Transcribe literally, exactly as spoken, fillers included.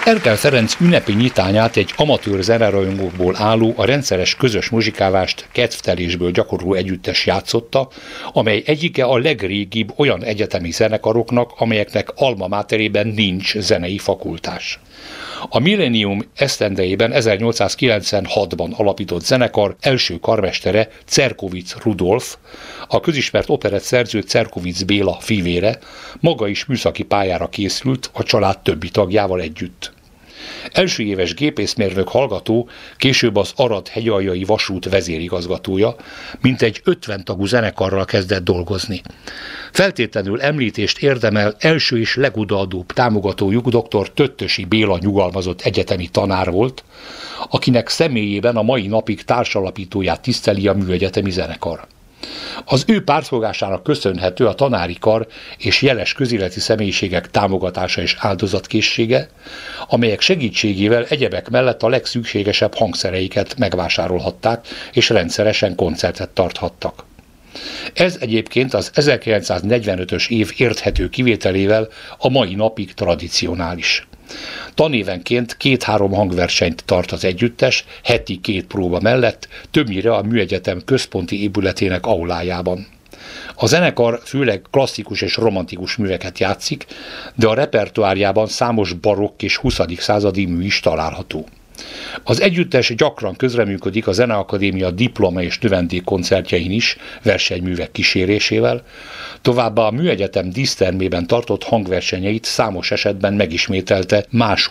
Erkel Ferenc ünnepi nyitányát egy amatőr zenerajongókból álló, a rendszeres közös muzsikálást kedvtelésből gyakorló együttes játszotta, amely egyike a legrégibb olyan egyetemi zenekaroknak, amelyeknek alma materében nincs zenei fakultás. A Millennium esztendejében ezernyolcszázkilencvenhatban alapított zenekar első karmestere Czerkovics Rudolf, a közismert operett szerző Czerkovics Béla fivére, maga is műszaki pályára készült a család többi tagjával együtt. Első éves gépészmérnök hallgató, később az Arad-hegyaljai vasút vezérigazgatója, mintegy ötven tagú zenekarral kezdett dolgozni. Feltétlenül említést érdemel első és legodaadóbb támogatójuk dr. Töttösi Béla nyugalmazott egyetemi tanár volt, akinek személyében a mai napig társalapítóját tiszteli a műegyetemi zenekar. Az ő pártfogásának köszönhető a tanári kar és jeles közéleti személyiségek támogatása és áldozatkészsége, amelyek segítségével egyebek mellett a legszükségesebb hangszereiket megvásárolhatták és rendszeresen koncertet tarthattak. Ez egyébként az ezerkilencszáznegyvenötös év érthető kivételével a mai napig tradicionális. Tanévenként két-három hangversenyt tart az együttes, heti két próba mellett, többnyire a Műegyetem központi épületének aulájában. A zenekar főleg klasszikus és romantikus műveket játszik, de a repertoárjában számos barokk és huszadik századi mű is található. Az együttes gyakran közreműködik a Zeneakadémia diploma és növendékkoncertjein is, versenyművek kísérésével, továbbá a Műegyetem dísztermében tartott hangversenyeit számos esetben megismételte más